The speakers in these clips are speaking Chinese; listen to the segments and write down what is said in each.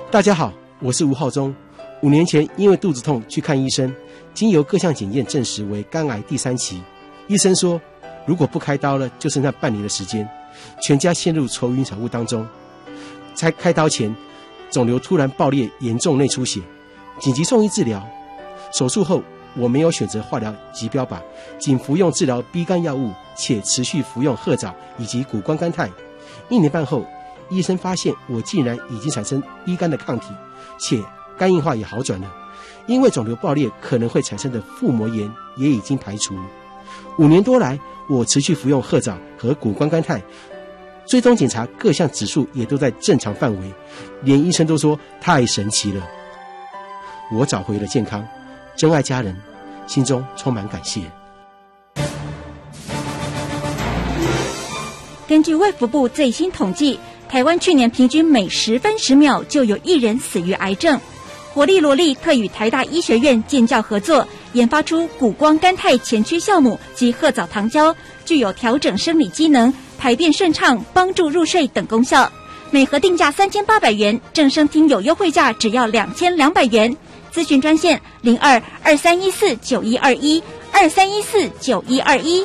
大家好，我是吴浩中。5年前因为肚子痛去看医生，经由各项检验证实为肝癌第3期。医生说，如果不开刀了，就剩下半年的时间，全家陷入愁云惨雾当中。在开刀前，肿瘤突然爆裂，严重内出血，紧急送医治疗。手术后，我没有选择化疗及标靶，仅服用治疗 B 肝药物，且持续服用褐藻以及谷胱甘肽。1年半后，医生发现我竟然已经产生 B 肝的抗体，且肝硬化也好转了。因为肿瘤爆裂可能会产生的腹膜炎也已经排除。5年多来，我持续服用褐藻和谷胱甘肽，追踪检查各项指数也都在正常范围，连医生都说太神奇了。我找回了健康，珍爱家人，心中充满感谢。 根据卫福部最新统计，台湾去年平均每10分10秒就有1人死于癌症。活力罗力特与台大医学院建教合作，研发出谷胱甘肽前驱酵母及褐藻糖胶，具有调整生理机能、排便顺畅、帮助入睡等功效。每盒定价3800元，正声听友优惠价只要2200元。咨询专线02-2314-9121，2314-9121。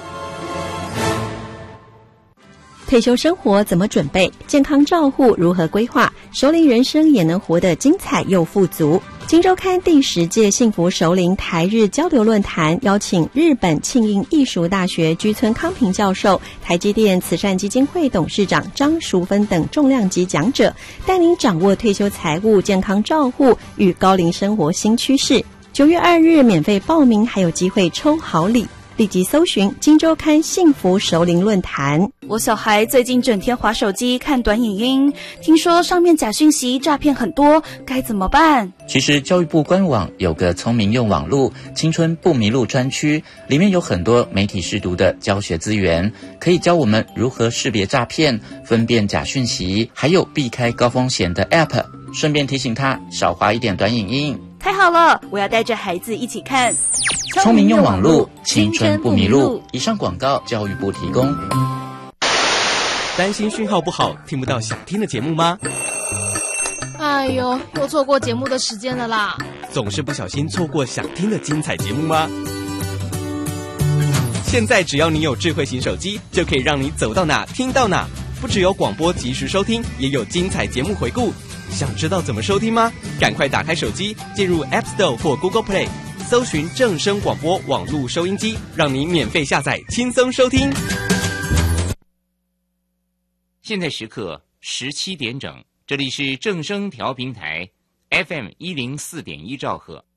退休生活怎么准备？健康照护如何规划？熟龄人生也能活得精彩又富足。今周刊第10届幸福熟龄台日交流论坛邀请日本庆应艺术大学居村康平教授、台积电慈善基金会董事长张淑芬等重量级讲者，带您掌握退休财务、健康照护与高龄生活新趋势。9月2日免费报名，还有机会抽好礼。立即搜寻今周刊幸福熟龄论坛。 我小孩最近整天滑手机看短影音，听说上面假讯息诈骗很多，该怎么办？ 其实教育部官网有个聪明用网路青春不迷路专区，里面有很多媒体识读的教学资源，可以教我们如何识别诈骗、分辨假讯息，还有避开高风险的 App， 顺便提醒他少滑一点短影音。 太好了，我要带着孩子一起看聪明用网路，青春不迷路。以上广告教育部提供。 担心讯号不好听不到想听的节目吗？ 哎呦，又错过节目的时间了啦！ 总是不小心错过想听的精彩节目吗？现在只要你有智慧型手机，就可以让你走到哪听到哪，不只有广播及时收听，也有精彩节目回顾。想知道怎么收听吗？赶快打开手机，进入 App Store 或 Google Play， 搜寻正声广播网络收音机，让你免费下载，轻松收听。 现在时刻17点整，这里是正声调频台 FM104.1兆赫。